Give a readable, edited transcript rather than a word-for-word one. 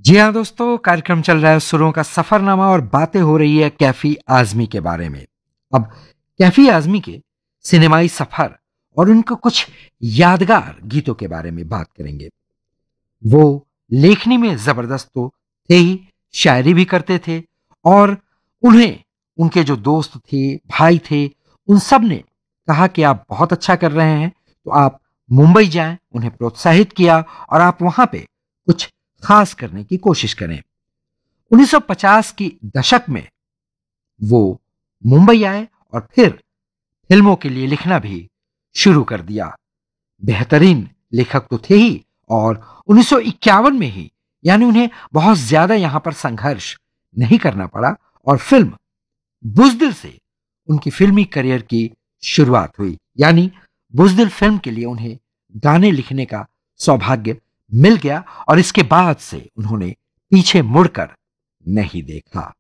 जी हाँ दोस्तों, कार्यक्रम चल रहा है सुरों का सफरनामा और बातें हो रही है कैफी आजमी के बारे में। अब कैफी आजमी के सिनेमाई सफर और उनके कुछ यादगार गीतों के बारे में बात करेंगे। वो लेखनी में जबरदस्त तो थे ही, शायरी भी करते थे और उन्हें उनके जो दोस्त थे, भाई थे, उन सब ने कहा कि आप बहुत अच्छा कर रहे हैं, तो आप मुंबई जाएं, उन्हें प्रोत्साहित किया और आप वहां पे कुछ खास करने की कोशिश करें। 1950 की दशक में वो मुंबई आए और फिर फिल्मों के लिए लिखना भी शुरू कर दिया। बेहतरीन लेखक तो थे ही और 1951 में ही, यानी उन्हें बहुत ज्यादा यहां पर संघर्ष नहीं करना पड़ा और फिल्म बुजदिल से उनकी फिल्मी करियर की शुरुआत हुई। यानी बुजदिल फिल्म के लिए उन्हें गाने लिखने का सौभाग्य मिल गया और इसके बाद से उन्होंने पीछे मुड़कर नहीं देखा।